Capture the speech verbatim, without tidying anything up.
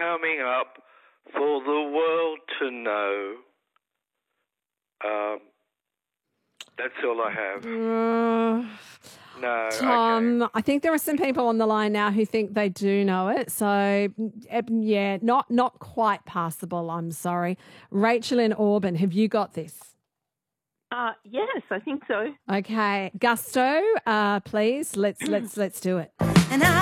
coming up for the world to know. Um, that's all I have. Uh, No, Tom, okay. I think there are some people on the line now who think they do know it. So, eh, yeah, not not quite passable, I'm sorry. Rachel in Auburn, have you got this? Uh, yes, I think so. Okay. Gusto, uh, please, let's let's let's do it. And I